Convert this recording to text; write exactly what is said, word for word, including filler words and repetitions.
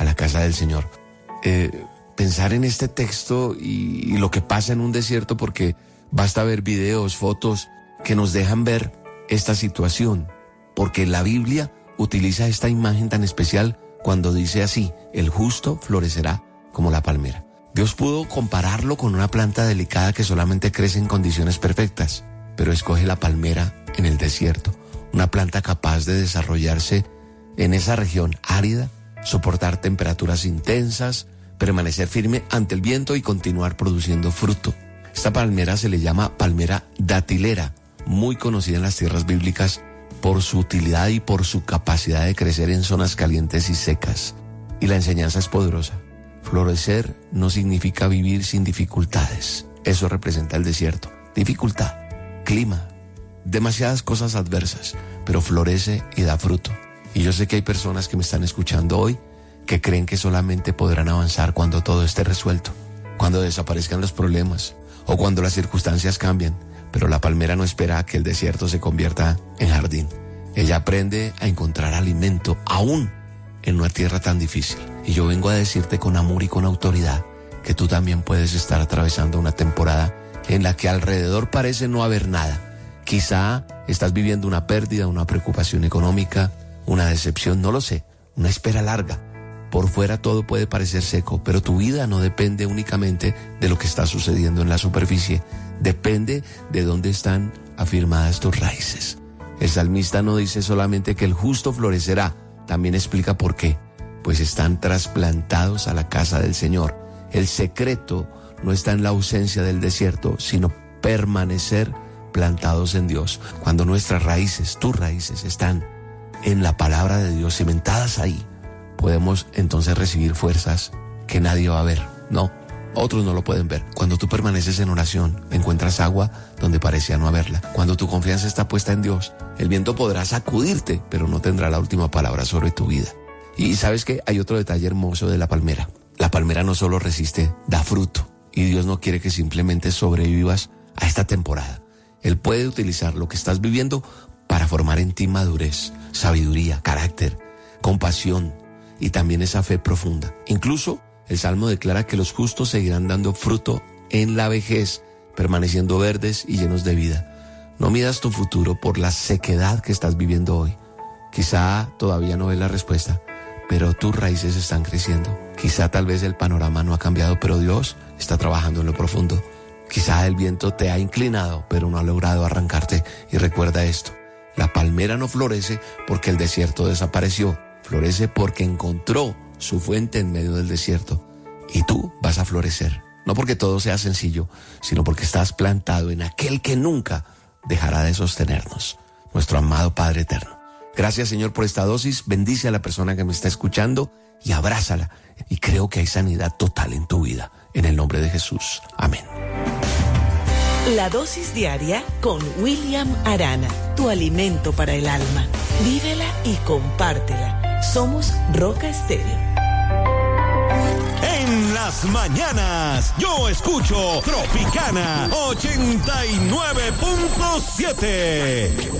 a la casa del Señor. Eh, pensar en este texto y, y lo que pasa en un desierto, porque basta ver videos, fotos que nos dejan ver esta situación, porque la Biblia utiliza esta imagen tan especial cuando dice así: el justo florecerá como la palmera. Dios pudo compararlo con una planta delicada que solamente crece en condiciones perfectas, pero escoge la palmera en el desierto, una planta capaz de desarrollarse en esa región árida, soportar temperaturas intensas, permanecer firme ante el viento y continuar produciendo fruto. Esta palmera se le llama palmera datilera, muy conocida en las tierras bíblicas por su utilidad y por su capacidad de crecer en zonas calientes y secas. Y la enseñanza es poderosa. Florecer no significa vivir sin dificultades. Eso representa el desierto. Dificultad, clima, demasiadas cosas adversas, pero florece y da fruto. Y yo sé que hay personas que me están escuchando hoy que creen que solamente podrán avanzar cuando todo esté resuelto, cuando desaparezcan los problemas o cuando las circunstancias cambien. Pero la palmera no espera a que el desierto se convierta en jardín. Ella aprende a encontrar alimento aún en una tierra tan difícil. Y yo vengo a decirte con amor y con autoridad que tú también puedes estar atravesando una temporada en la que alrededor parece no haber nada. Quizá estás viviendo una pérdida, una preocupación económica, una decepción, no lo sé, una espera larga. Por fuera todo puede parecer seco, pero tu vida no depende únicamente de lo que está sucediendo en la superficie. Depende de dónde están afirmadas tus raíces. El salmista no dice solamente que el justo florecerá, también explica por qué. Pues están trasplantados a la casa del Señor. El secreto no está en la ausencia del desierto, sino permanecer plantados en Dios. Cuando nuestras raíces, tus raíces, están en la palabra de Dios, cimentadas ahí, podemos entonces recibir fuerzas que nadie va a ver. No, otros no lo pueden ver. Cuando tú permaneces en oración, encuentras agua donde parecía no haberla. Cuando tu confianza está puesta en Dios, el viento podrá sacudirte, pero no tendrá la última palabra sobre tu vida. Y ¿sabes qué? Hay otro detalle hermoso de la palmera. La palmera no solo resiste, da fruto. Y Dios no quiere que simplemente sobrevivas a esta temporada. Él puede utilizar lo que estás viviendo para formar en ti madurez, sabiduría, carácter, compasión y también esa fe profunda. Incluso el Salmo declara que los justos seguirán dando fruto en la vejez, permaneciendo verdes y llenos de vida. No midas tu futuro por la sequedad que estás viviendo hoy. Quizá todavía no ves la respuesta, pero tus raíces están creciendo. Quizá tal vez el panorama no ha cambiado, pero Dios está trabajando en lo profundo. Quizá el viento te ha inclinado, pero no ha logrado arrancarte. Y recuerda esto: la palmera no florece porque el desierto desapareció. Florece porque encontró su fuente en medio del desierto. Y tú vas a florecer. No porque todo sea sencillo, sino porque estás plantado en aquel que nunca dejará de sostenernos, nuestro amado Padre eterno. Gracias, Señor, por esta dosis. Bendice a la persona que me está escuchando y abrázala. Y creo que hay sanidad total en tu vida. En el nombre de Jesús. Amén. La dosis diaria con William Arana, tu alimento para el alma. Vívela y compártela. Somos Roca Estéreo. En las mañanas, yo escucho Tropicana ochenta y nueve punto siete.